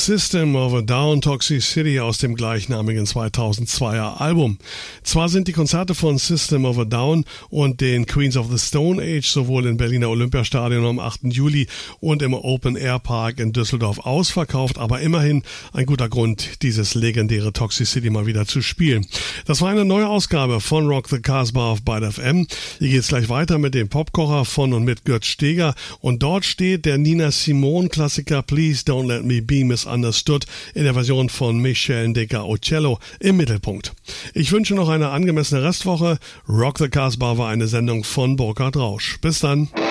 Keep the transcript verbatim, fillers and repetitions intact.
System of a Down, Toxicity aus dem gleichnamigen zweitausendzweier Album. Zwar sind die Konzerte von System of a Down und den Queens of the Stone Age sowohl im Berliner Olympiastadion am achten Juli und im Open Air Park in Düsseldorf ausverkauft, aber immerhin ein guter Grund, dieses legendäre Toxicity mal wieder zu spielen. Das war eine neue Ausgabe von Rock the Casbah auf Byte F M. Hier geht's gleich weiter mit dem Popkocher von und mit Götz Steger und dort steht der Nina Simone Klassiker Please Don't Let Me Be Misunderstood in der Version von Michel Deca-Ocello im Mittelpunkt. Ich wünsche noch eine angemessene Restwoche. Rock the Casbah war eine Sendung von Burkhard Rausch. Bis dann.